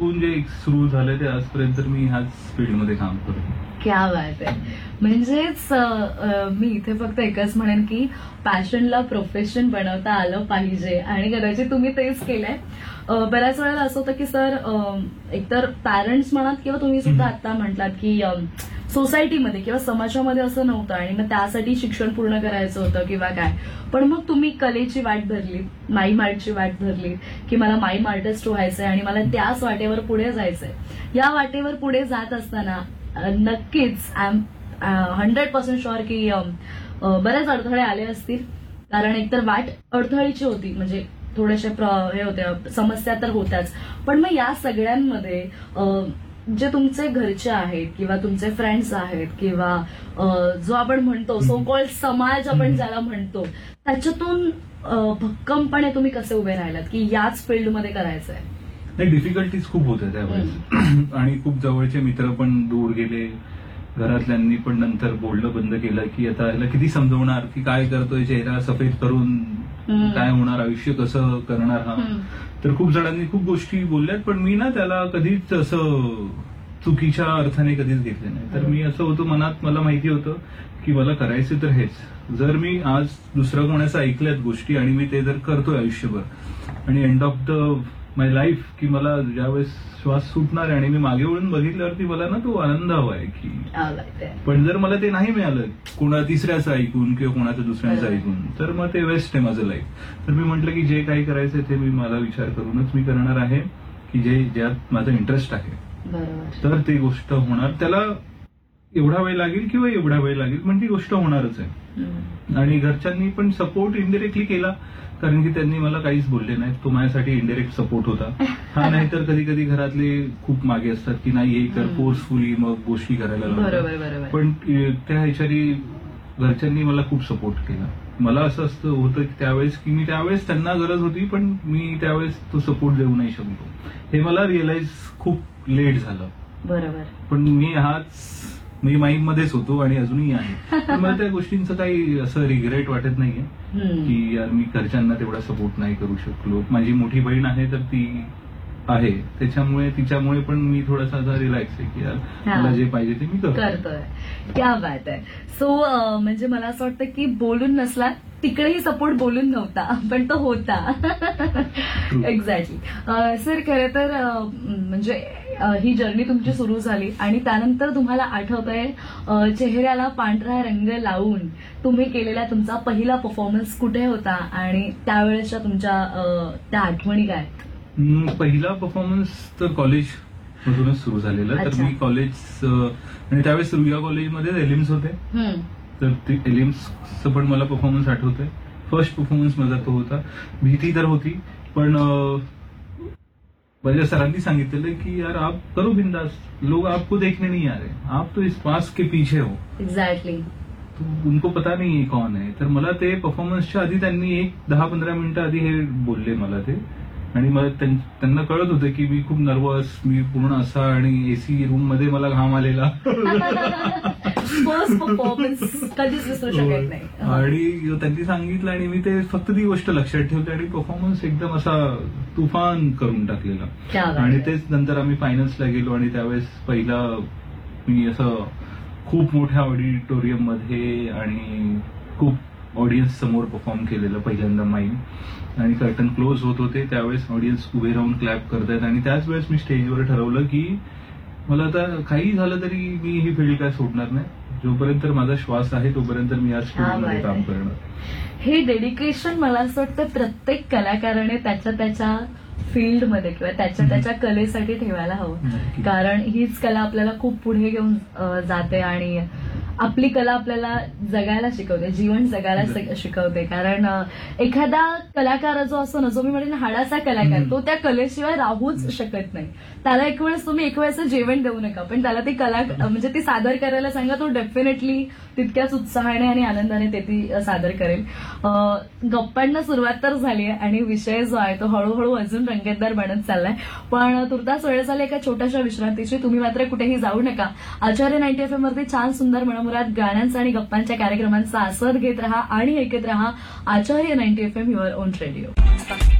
ऐकून जे सुरू झालं ते आजपर्यंत मी ह्याच फील्डमध्ये काम करतो. क्या बात आहे. म्हणजेच मी इथे फक्त एकच म्हणेन की पॅशनला प्रोफेशन बनवता आलं पाहिजे आणि कदाचित तुम्ही तेच केलंय. बऱ्याच वेळेला असं होतं की सर एकतर पॅरेंट्स म्हणत किंवा तुम्ही सुद्धा आता म्हटलात की सोसायटीमध्ये किंवा समाजामध्ये असं नव्हतं आणि मग त्यासाठी शिक्षण पूर्ण करायचं होतं किंवा काय, पण मग तुम्ही कलेची वाट धरली, माईम आर्टची वाट धरली की मला माईम आर्टिस्ट व्हायचंय आणि मला त्याच वाटेवर पुढे जायचंय. या वाटेवर पुढे जात असताना नक्कीच आय एम 100% शुअर की बरेच अडथळे आले असतील. कारण एकतर वाट अडथळीची होती, म्हणजे थोडेसे हे होत्या समस्या तर होत्याच, पण मग या सगळ्यांमध्ये जे तुमचे घरचे आहेत किंवा तुमचे फ्रेंड्स आहेत किंवा जो आपण म्हणतो सो कॉल्ड समाज आपण ज्याला म्हणतो, त्याच्यातून भक्कमपणे तुम्ही कसे उभे राहिलात की याच फील्डमध्ये करायचंय? नाही, डिफिकल्टीज खूप होत्या त्यावेळेस आणि खूप जवळचे मित्र पण दूर गेले. घरातल्यांनी पण नंतर बोलणं बंद केलं की आता ह्याला किती समजवणार की काय करतोय, चेहरा सफेद करून काय होणार, आयुष्य कसं करणार हा. तर खूप जणांनी खूप गोष्टी बोलल्यात, पण मी ना त्याला कधीच असं चुकीच्या अर्थाने कधीच घेतले नाही. तर मी असं होतं मनात, मला माहिती होतं की मला करायचं तर हेच. जर मी आज दुसरं कोणाचं ऐकल्यात गोष्टी आणि मी ते जर करतोय आयुष्यभर आणि end of the my life की मला ज्यावेळेस श्वास सुटणार आहे आणि मी मागे वळून बघितल्यावरती मला ना तो आनंद हवाय की, पण जर मला ते नाही मिळालं कोणा तिसऱ्याचं ऐकून किंवा कोणाचं दुसऱ्याचं ऐकून, तर मग ते वेस्ट आहे माझं लाईफ. तर मी म्हटलं की जे काही करायचंय ते मी मला विचार करूनच मी करणार आहे की ज्यात माझा इंटरेस्ट आहे, तर ती गोष्ट होणार. त्याला एवढा वेळ लागेल किंवा एवढा वेळ लागेल, पण ती गोष्ट होणारच आहे. आणि घरच्यांनी पण सपोर्ट इनडिरेक्टली केला, कारण की त्यांनी मला काहीच बोलले नाहीत. तो माझ्यासाठी इनडिरेक्ट सपोर्ट होता. हा, नाहीतर कधी कधी घरातले खूप मागे असतात की नाही हे कर, फोर्सफुली मग गोष्टी करायला लागतात. पण त्या ह्याच्यानी घरच्यांनी मला खूप सपोर्ट केला. मला असं असं होतं की त्यावेळेस की मी त्यावेळेस त्यांना गरज होती, पण मी त्यावेळेस तो सपोर्ट देऊ नाही शकलो. हे मला रिअलाइज खूप लेट झालं. बरोबर. पण मी माईम मध्येच होतो आणि अजूनही आहे. पण मला त्या गोष्टींचं काही असं रिग्रेट वाटत नाहीये की यार मी घरच्यांना तेवढा सपोर्ट नाही करू शकलो. माझी मोठी बहीण आहे तर ती आहे, त्याच्यामुळे तिच्यामुळे पण मी थोडासा असा रिलॅक्स आहे की यार मला जे पाहिजे ते मी करतोय. क्या बात आहे. सो म्हणजे मला असं वाटतं की बोलून नसला, तिकडेही सपोर्ट बोलून नव्हता, पण तो होता. एक्झॅक्टली. सर खरं तर म्हणजे ही जर्नी तुमची सुरू झाली आणि त्यानंतर तुम्हाला आठवतंय चेहऱ्याला पांढरा रंग लावून तुम्ही केलेला तुमचा पहिला परफॉर्मन्स कुठे होता आणि त्यावेळेसच्या तुमच्या त्या आठवणी काय? पहिला परफॉर्मन्स तर कॉलेज मधूनच सुरू झालेला. तर मी कॉलेज आणि त्यावेळेस रुईया कॉलेजमध्ये एलिम्स होते, तर ते एलिम्सचं पण मला परफॉर्मन्स आठवतोय. फर्स्ट परफॉर्मन्स माझा तो होता. भीती तर होती, पण माझ्या सरांनी सांगितलेलं की यार आप करो बिंदास, लोग आपको देखने नहीं आ रहे, आप तो इस मास्क के पीछे हो. एक्झॅक्टली. उनको पता नहीं कौन है. तर मला ते परफॉर्मन्सच्या आधी त्यांनी 10-15 मिनिटं आधी हे बोलले मला ते, आणि मला त्यांना कळत होतं की मी खूप नर्वस, मी पूर्ण असा, आणि एसी रूम मध्ये मला घाम आलेला. कधीच विसरू शकत नाही. आणि त्यांनी सांगितलं आणि मी ते फक्त ती गोष्ट लक्षात ठेवते आणि परफॉर्मन्स एकदम असा तुफान करून टाकलेला. आणि तेच नंतर आम्ही फायनल्सला गेलो आणि त्यावेळेस पहिला मी असं खूप मोठ्या ऑडिटोरियम मध्ये आणि खूप ऑडियन्स समोर परफॉर्म केलेलं पहिल्यांदा माईम. आणि कर्टन क्लोज होत होते, त्यावेळेस ऑडियन्स उभे राहून क्लॅप करतायत आणि त्याच वेळेस मी स्टेजवर ठरवलं की मला आता काही झालं तरी मी ही फील्ड काय सोडणार नाही. जोपर्यंत माझा श्वास आहे तोपर्यंत मी या फील्डमध्ये काम करणार. हे डेडिकेशन मला असं वाटतं प्रत्येक कलाकाराने त्याच्या फील्डमध्ये किंवा त्याच्या कलेसाठी ठेवायला हवं. कारण हीच कला आपल्याला खूप पुढे घेऊन जाते आणि आपली कला आपल्याला जगायला शिकवते, जीवन जगायला शिकवते. कारण एखादा कलाकार जो असतो ना, जो मी म्हणेन हाडाचा कलाकार, तो त्या कलेशिवाय राहूच शकत नाही. त्याला एक वेळेचं जेवण देऊ नका, पण त्याला ती कला म्हणजे ती सादर करायला सांगा, तो डेफिनेटली तितक्याच उत्साहाने आणि आनंदाने ते ती सादर करेल. गप्पांना सुरुवात तर झाली आहे आणि विषय जो आहे तो हळूहळू अजून रंगतदार बनत चाललाय. पण तुर्तास वेळ झाली एका छोट्याशा विश्रांतीची. तुम्ही मात्र कुठेही जाऊ नका. आचार्य 90 FM वरती छान सुंदर मनमुराद गाण्यांचा आणि गप्पांच्या कार्यक्रमांचा आस्वाद घेत रहा आणि ऐकत रहा आचार्य 90 FM युअर ओन रेडिओ.